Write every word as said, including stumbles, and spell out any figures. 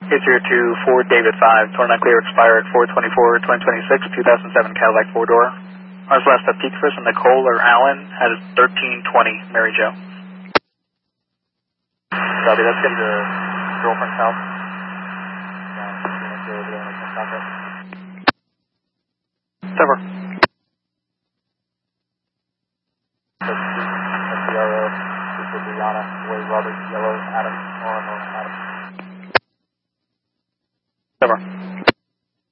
eight zero two Ford David five, twenty-nine clear, expired four twenty-four twenty twenty-six, two thousand seven Cadillac four-door. Ours last up, peak first, and Nicole or Alan has thirteen twenty Mary Jo. Copy, that's going to the girlfriend's house. Sever. That's the R O, this is Brianna, Wade Robert, Yellow, Adam, Orange, Adam. Sever.